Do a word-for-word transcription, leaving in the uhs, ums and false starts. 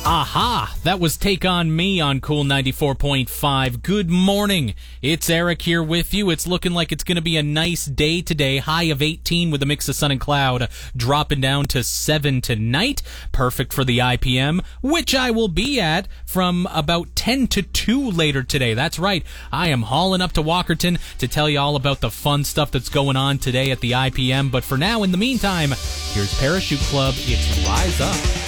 Aha! That was Take On Me on Cool ninety-four point five. Good morning. It's Eric here with you. It's looking like it's going to be a nice day today. High of eighteen with a mix of sun and cloud, dropping down to seven tonight. Perfect for the I P M, which I will be at from about ten to two later today. That's right. I am hauling up to Walkerton to tell you all about the fun stuff that's going on today at the I P M. But for now, in the meantime, here's Parachute Club. It's Rise Up.